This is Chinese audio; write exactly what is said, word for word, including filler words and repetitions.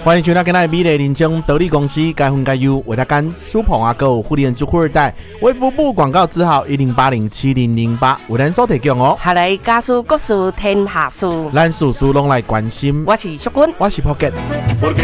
欢迎收听今天的美丽人生得力公司该分该优为大家苏鹏阿哥互联之富二代微服部广告字号一零八零七零零八为咱所提供哦。 下来家事国事天下事， 咱事事拢来关心。 我是淑君， 我是 Pocket。